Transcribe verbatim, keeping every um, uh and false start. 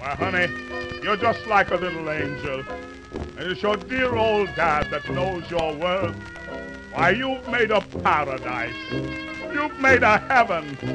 Why, honey, you're just like a little angel. And it's your dear old dad that knows your worth. Why, you've made a paradise. You've made a heaven.